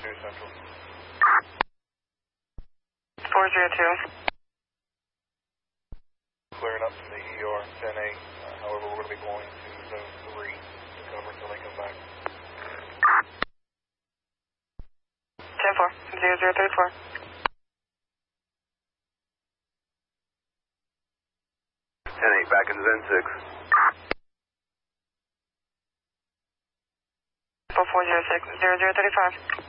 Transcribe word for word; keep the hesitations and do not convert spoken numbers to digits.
two Central. four zero two. Clearing up from the E R ten eight. Uh, however, we're going to be going to zone three to cover until they come back. ten four. zero zero three four. ten eight, back in zone six. four four zero six. zero zero three five.